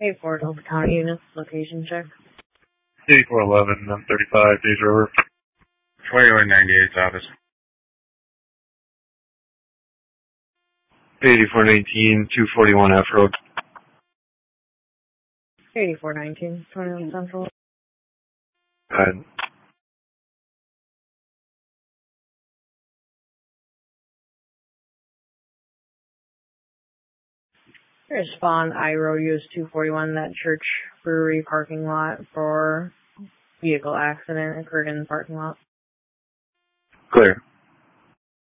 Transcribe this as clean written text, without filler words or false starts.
Fort Delta County units, location check. 8411, 35, Days River. 2198's office. 8419, 241 F Road. 8419, 21 Central. Respond, I-Road US 241, that church brewery parking lot for vehicle accident occurred in the parking lot. Clear.